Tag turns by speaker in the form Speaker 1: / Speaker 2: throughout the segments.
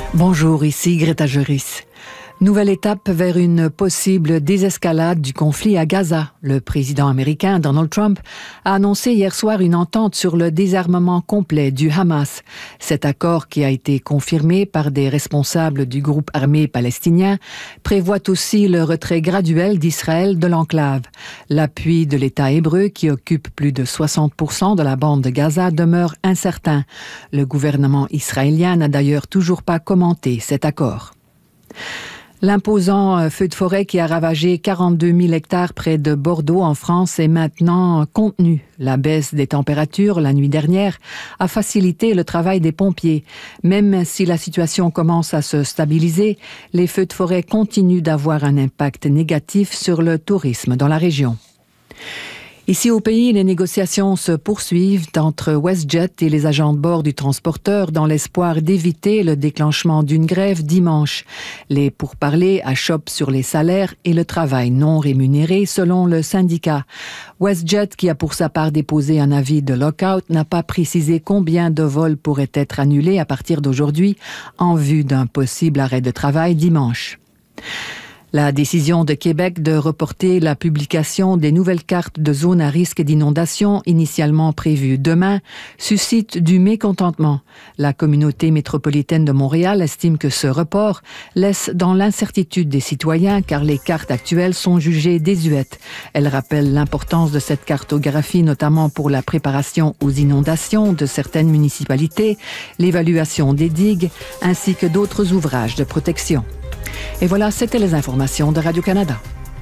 Speaker 1: Bonjour, ici Greta Juris. Nouvelle étape vers une possible désescalade du conflit à Gaza. Le président américain Donald Trump a annoncé hier soir une entente sur le désarmement complet du Hamas. Cet accord, qui a été confirmé par des responsables du groupe armé palestinien, prévoit aussi le retrait graduel d'Israël de l'enclave. L'appui de l'État hébreu, qui occupe plus de 60% de la bande de Gaza, demeure incertain. Le gouvernement israélien n'a d'ailleurs toujours pas commenté cet accord. L'imposant feu de forêt qui a ravagé 42 000 hectares près de Bordeaux en France est maintenant contenu. La baisse des températures la nuit dernière a facilité le travail des pompiers. Même si la situation commence à se stabiliser, les feux de forêt continuent d'avoir un impact négatif sur le tourisme dans la région. Ici au pays, les négociations se poursuivent entre WestJet et les agents de bord du transporteur dans l'espoir d'éviter le déclenchement d'une grève dimanche. Les pourparlers achoppent sur les salaires et le travail non rémunéré selon le syndicat. WestJet, qui a pour sa part déposé un avis de lockout, n'a pas précisé combien de vols pourraient être annulés à partir d'aujourd'hui en vue d'un possible arrêt de travail dimanche. La décision de Québec de reporter la publication des nouvelles cartes de zones à risque d'inondation initialement prévues demain suscite du mécontentement. La communauté métropolitaine de Montréal estime que ce report laisse dans l'incertitude des citoyens car les cartes actuelles sont jugées désuètes. Elle rappelle l'importance de cette cartographie notamment pour la préparation aux inondations de certaines municipalités, l'évaluation des digues ainsi que d'autres ouvrages de protection. Et voilà, c'était les informations de Radio-Canada.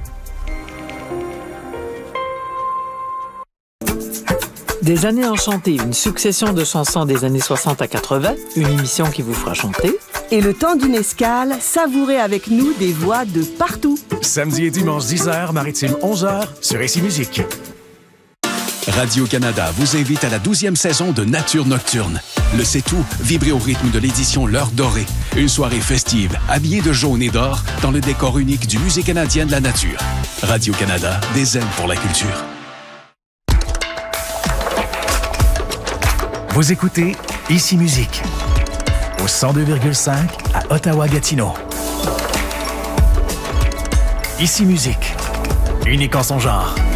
Speaker 2: Des années enchantées, une succession de chansons des années 60 à 80, une émission qui vous fera chanter.
Speaker 3: Et le temps d'une escale, savourez avec nous des voix de partout.
Speaker 4: Samedi et dimanche 10h, maritime 11h, sur ICI Musique.
Speaker 5: Radio-Canada vous invite à la 12e saison de Nature Nocturne. Le C'est-Tout, vibrez au rythme de l'édition L'Heure Dorée. Une soirée festive, habillée de jaune et d'or, dans le décor unique du Musée canadien de la nature. Radio-Canada, des ailes pour la culture.
Speaker 4: Vous écoutez ICI Musique, au 102,5 à Ottawa-Gatineau. ICI Musique, unique en son genre.